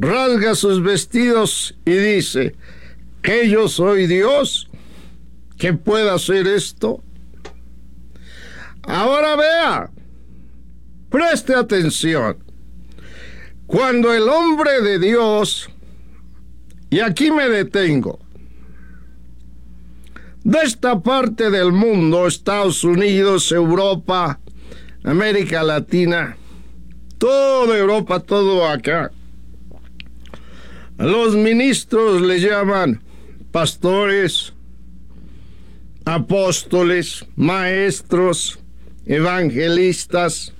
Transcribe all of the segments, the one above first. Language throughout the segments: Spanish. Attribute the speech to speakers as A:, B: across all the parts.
A: rasga sus vestidos y dice: ¿que yo soy Dios que pueda hacer esto? Ahora vea, preste atención. Cuando el hombre de Dios, y aquí me detengo, de esta parte del mundo, Estados Unidos, Europa, América Latina, toda Europa, todo acá, los ministros le llaman pastores, apóstoles, maestros, evangelistas.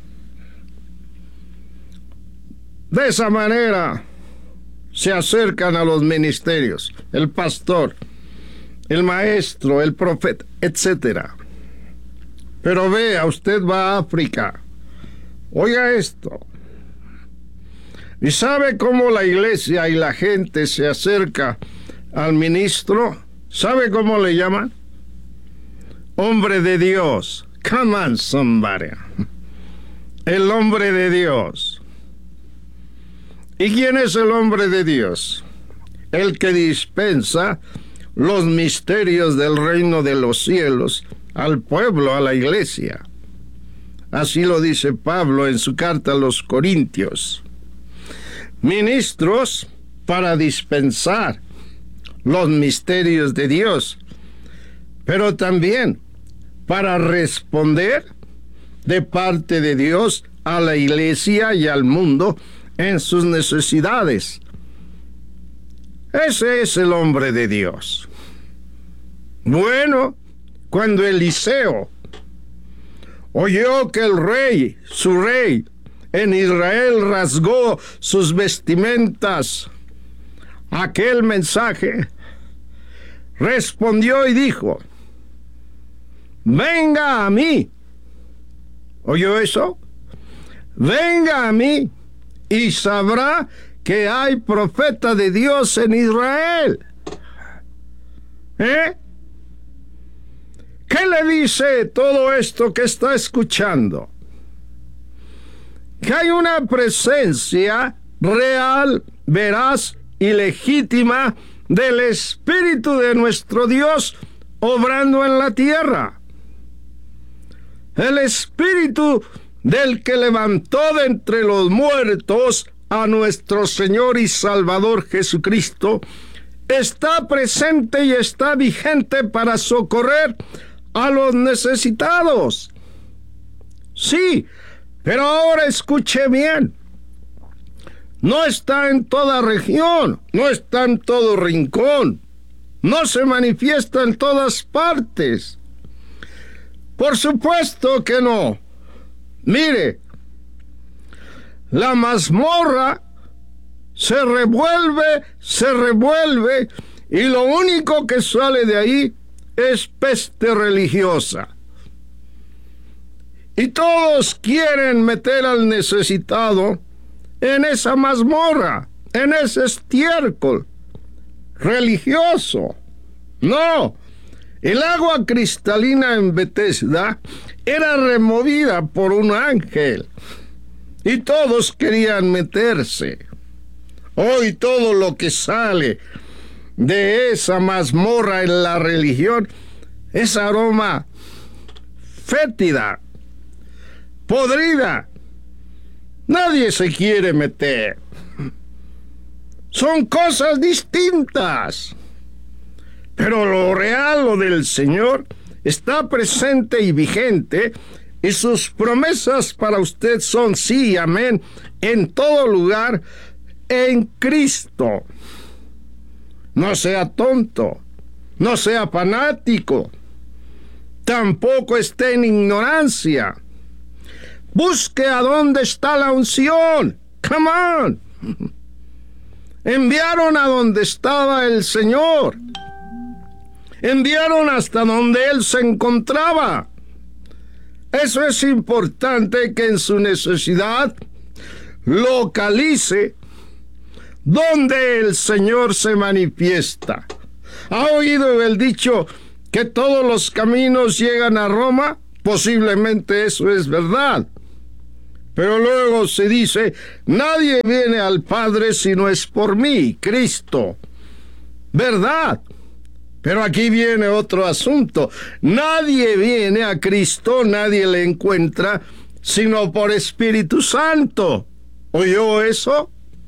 A: De esa manera se acercan a los ministerios, el pastor, el maestro, el profeta, etc. Pero vea, usted va a África, oiga esto, y sabe cómo la iglesia y la gente se acerca al ministro. ¿Sabe cómo le llaman? Hombre de Dios. Come on, somebody. El hombre de Dios. ¿Y quién es el hombre de Dios? El que dispensa los misterios del reino de los cielos al pueblo, a la iglesia. Así lo dice Pablo en su carta a los Corintios. Ministros para dispensar los misterios de Dios, pero también para responder de parte de Dios a la iglesia y al mundo en sus necesidades. Ese es el hombre de Dios. Bueno, cuando Eliseo oyó que el rey, su rey, en Israel rasgó sus vestimentas, aquel mensaje, respondió y dijo: venga a mí. ¿Oyó eso? Venga a mí y sabrá que hay profeta de Dios en Israel. ¿Qué le dice todo esto que está escuchando? Que hay una presencia real, veraz y legítima del Espíritu de nuestro Dios obrando en la tierra. El Espíritu del que levantó de entre los muertos a nuestro Señor y Salvador Jesucristo está presente y está vigente para socorrer a los necesitados. Sí, pero ahora escuche bien. No está en toda región, no está en todo rincón, no se manifiesta en todas partes. Por supuesto que no. Mire, la mazmorra se revuelve, y lo único que sale de ahí es peste religiosa. Y todos quieren meter al necesitado en esa mazmorra, en ese estiércol religioso. No, el agua cristalina en Betesda era removida por un ángel y todos querían meterse. Hoy todo lo que sale de esa mazmorra en la religión es aroma fétida, podrida. Nadie se quiere meter. Son cosas distintas. Pero lo real, lo del Señor, está presente y vigente, y sus promesas para usted son sí y amén, en todo lugar, en Cristo. No sea tonto, no sea fanático, tampoco esté en ignorancia. Busque a dónde está la unción. Come on. Enviaron a donde estaba el Señor. Enviaron hasta donde Él se encontraba. Eso es importante, que en su necesidad localice donde el Señor se manifiesta. ¿Ha oído el dicho que todos los caminos llegan a Roma? Posiblemente eso es verdad. Pero luego se dice, nadie viene al Padre si no es por mí, Cristo. ¿Verdad? Pero aquí viene otro asunto. Nadie viene a Cristo, nadie le encuentra, sino por Espíritu Santo. ¿Oyó eso?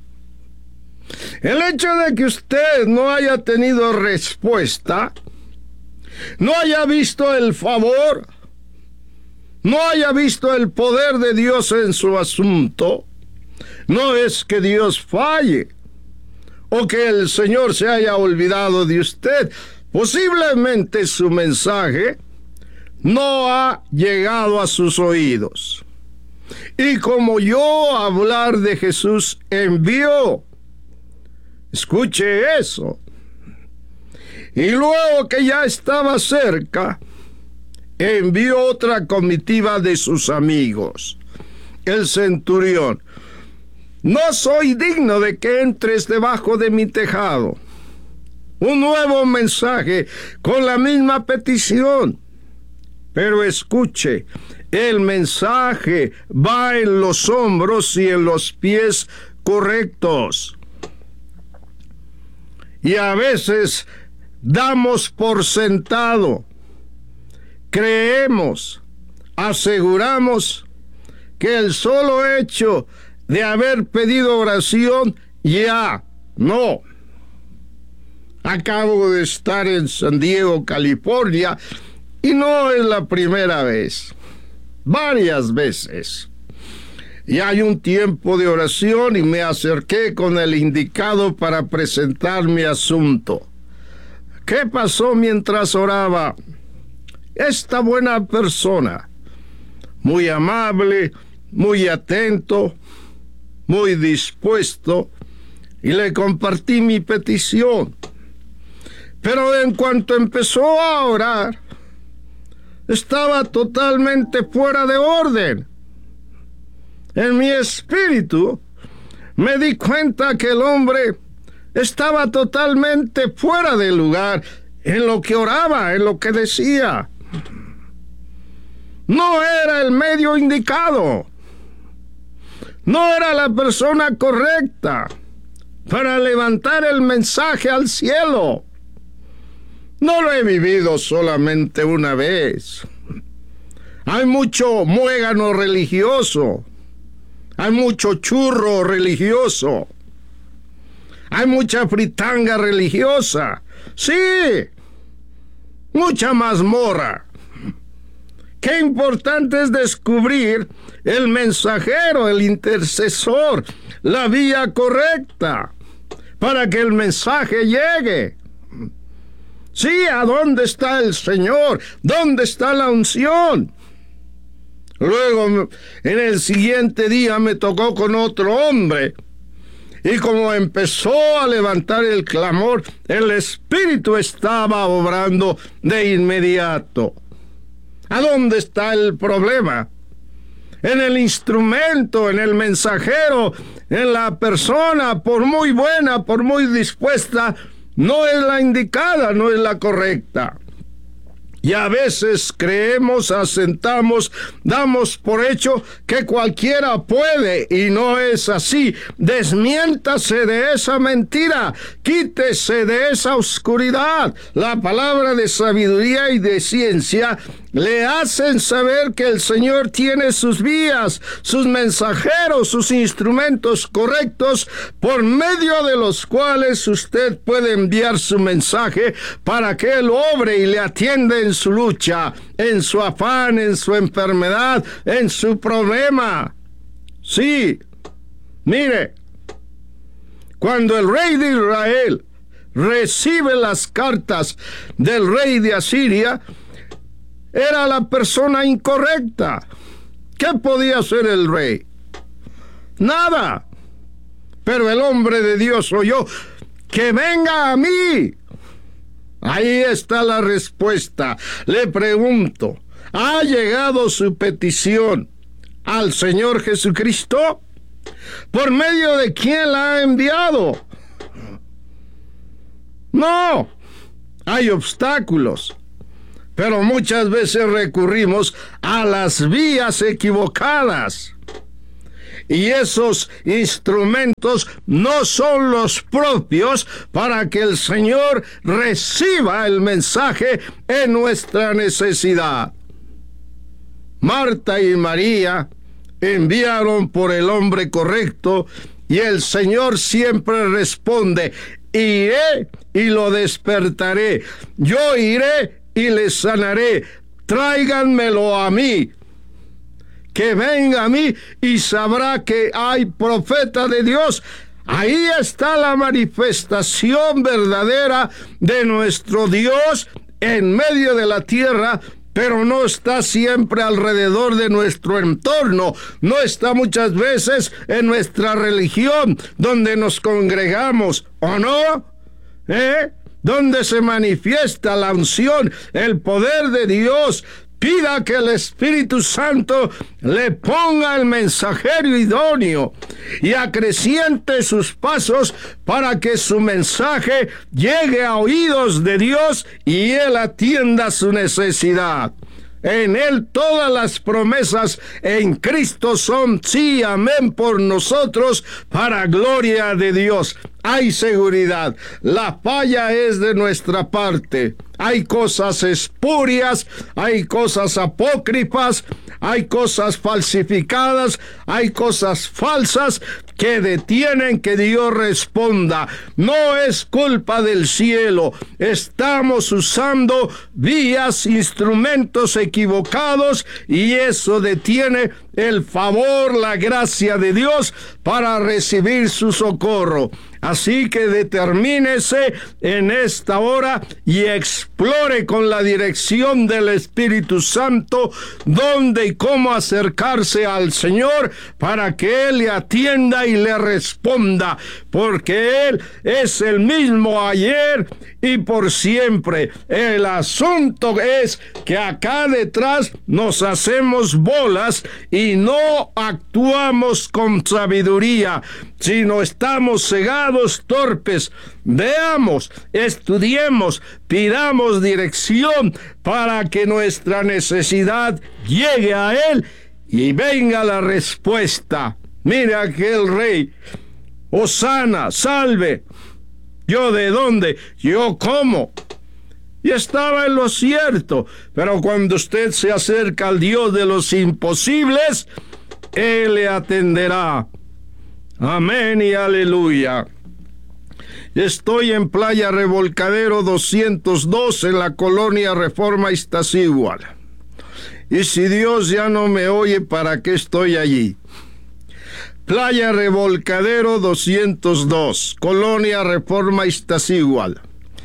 A: El hecho de que usted no haya tenido respuesta, no haya visto el favor, no haya visto el poder de Dios en su asunto, no es que Dios falle o que el Señor se haya olvidado de usted. Posiblemente su mensaje no ha llegado a sus oídos. Y como yo hablar de Jesús envió, escuche eso. Y luego que ya estaba cerca, envió otra comitiva de sus amigos. El centurión: no soy digno de que entres debajo de mi tejado. Un nuevo mensaje con la misma petición. Pero escuche, el mensaje va en los hombros y en los pies correctos. Y a veces damos por sentado, creemos, aseguramos que el solo hecho de haber pedido oración ya no. Acabo de estar en San Diego, California, y no es la primera vez, varias veces. Y hay un tiempo de oración y me acerqué con el indicado para presentar mi asunto. ¿Qué pasó mientras oraba? Esta buena persona, muy amable, muy atento, muy dispuesto, y le compartí mi petición. Pero en cuanto empezó a orar, estaba totalmente fuera de orden. En mi espíritu me di cuenta que el hombre estaba totalmente fuera de lugar en lo que oraba, en lo que decía. No era el medio indicado. No era la persona correcta para levantar el mensaje al cielo. No lo he vivido solamente una vez. Hay mucho muégano religioso. Hay mucho churro religioso. Hay mucha fritanga religiosa. Sí, mucha mazmorra. Qué importante es descubrir el mensajero, el intercesor, la vía correcta para que el mensaje llegue. Sí, ¿a dónde está el Señor? ¿Dónde está la unción? Luego, en el siguiente día me tocó con otro hombre. Y como empezó a levantar el clamor, el Espíritu estaba obrando de inmediato. ¿A dónde está el problema? En el instrumento, en el mensajero, en la persona, por muy buena, por muy dispuesta, no es la indicada, no es la correcta. Y a veces creemos, asentamos, damos por hecho que cualquiera puede, y no es así. Desmiéntase de esa mentira, quítese de esa oscuridad. La palabra de sabiduría y de ciencia le hacen saber que el Señor tiene sus vías, sus mensajeros, sus instrumentos correctos, por medio de los cuales usted puede enviar su mensaje para que Él obre y le atienda en su lucha, en su afán, en su enfermedad, en su problema. Sí, mire, cuando el rey de Israel recibe las cartas del rey de Asiria, era la persona incorrecta. ¿Qué podía hacer el rey? Nada. Pero el hombre de Dios oyó: que venga a mí. Ahí está la respuesta. Le pregunto, ¿ha llegado su petición al Señor Jesucristo? ¿Por medio de quién la ha enviado? No, hay obstáculos. Pero muchas veces recurrimos a las vías equivocadas. y esos instrumentos no son los propios para que el Señor reciba el mensaje en nuestra necesidad. Marta y María enviaron por el hombre correcto y el Señor siempre responde: iré y lo despertaré, yo iré y le sanaré, tráiganmelo a mí, que venga a mí y sabrá que hay profeta de Dios. Ahí está la manifestación verdadera de nuestro Dios en medio de la tierra, pero no está siempre alrededor de nuestro entorno, no está muchas veces en nuestra religión donde nos congregamos, ¿o no? Donde se manifiesta la unción, el poder de Dios. Pida que el Espíritu Santo le ponga el mensajero idóneo y acreciente sus pasos para que su mensaje llegue a oídos de Dios y Él atienda su necesidad. En Él todas las promesas en Cristo son sí, amén por nosotros, para gloria de Dios. Hay seguridad. La falla es de nuestra parte. Hay cosas espurias, hay cosas apócrifas, hay cosas falsificadas, hay cosas falsas que detienen que Dios responda. No es culpa del cielo. Estamos usando vías, instrumentos equivocados y eso detiene el favor, la gracia de Dios para recibir su socorro. Así que determínese en esta hora y explore con la dirección del Espíritu Santo dónde y cómo acercarse al Señor para que Él le atienda y le responda, porque Él es el mismo ayer y por siempre. El asunto es que acá detrás nos hacemos bolas y no actuamos con sabiduría, sino estamos cegados, torpes. Veamos, estudiemos, pidamos dirección para que nuestra necesidad llegue a Él y venga la respuesta. Mira aquel rey: Hosana, salve. ¿Yo de dónde? ¿Yo cómo? Y estaba en lo cierto, pero cuando usted se acerca al Dios de los imposibles, Él le atenderá. Amén y aleluya. Estoy en Playa Revolcadero 202 en la colonia Reforma Iztaccíhuatl. Y si Dios ya no me oye, ¿para qué estoy allí? Playa Revolcadero 202, colonia Reforma Iztaccíhuatl.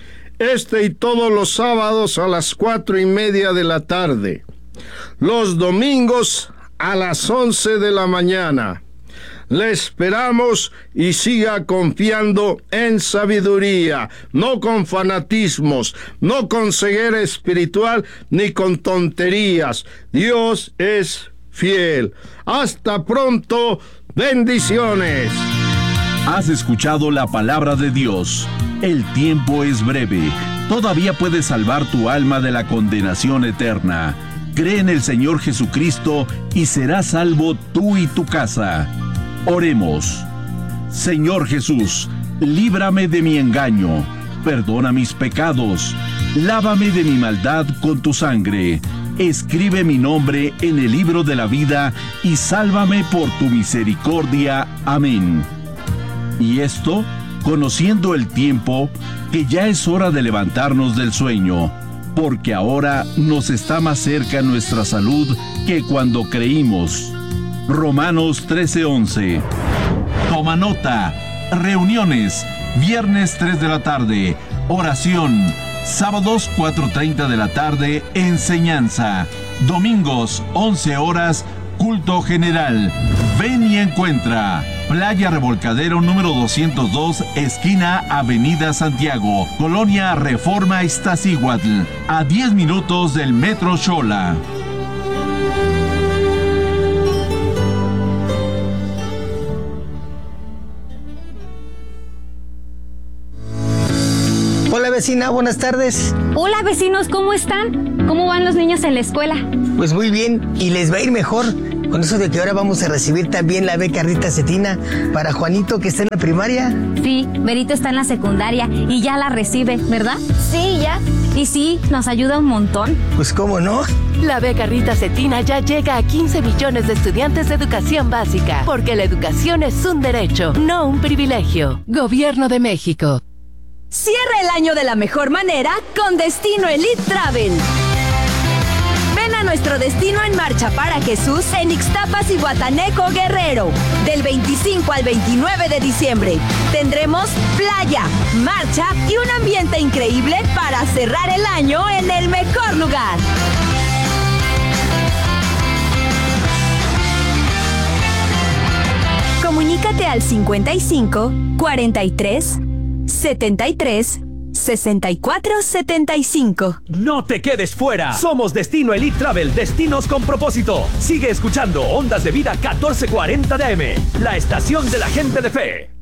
A: Y todos los sábados a las 4:30 de la tarde. Los domingos a las 11 de la mañana. Le esperamos y siga confiando en sabiduría, no con fanatismos, no con ceguera espiritual, ni con tonterías. Dios es fiel. Hasta pronto. Bendiciones.
B: Has escuchado la palabra de Dios. El tiempo es breve. Todavía puedes salvar tu alma de la condenación eterna. Cree en el Señor Jesucristo y serás salvo tú y tu casa. Oremos. Señor Jesús, líbrame de mi engaño, perdona mis pecados, lávame de mi maldad con tu sangre, escribe mi nombre en el libro de la vida y sálvame por tu misericordia. Amén. Y esto, conociendo el tiempo, que ya es hora de levantarnos del sueño, porque ahora nos está más cerca nuestra salud que cuando creímos. Romanos 13:11. Toma nota. Reuniones, viernes 3 de la tarde, oración, sábados 4:30 de la tarde, enseñanza, domingos 11 horas, culto general. Ven y encuentra. Playa Revolcadero número 202, esquina Avenida Santiago, colonia Reforma Iztaccíhuatl, a 10 minutos del Metro Xola.
C: Hola vecina, buenas tardes.
D: Hola vecinos, ¿cómo están? ¿Cómo van los niños en la escuela?
C: Pues muy bien, y les va a ir mejor. Con eso de que ahora vamos a recibir también la beca Rita Cetina para Juanito, que está en la primaria.
D: Sí, Berito está en la secundaria y ya la recibe, ¿verdad?
E: Sí, ya.
D: Y sí, nos ayuda un montón.
C: Pues cómo no.
F: La beca Rita Cetina ya llega a 15 millones de estudiantes de educación básica, porque la educación es un derecho, no un privilegio. Gobierno de México.
G: Cierra el año de la mejor manera con Destino Elite Travel. Ven a nuestro Destino en Marcha para Jesús en Ixtapas y Guataneco, Guerrero. Del 25 al 29 de diciembre. Tendremos playa, marcha y un ambiente increíble para cerrar el año en el mejor lugar. Comunícate al 55 43 73 64 75.
H: No te quedes fuera. Somos Destino Elite Travel, destinos con propósito. Sigue escuchando Ondas de Vida 1440 de AM, la estación de la gente de fe.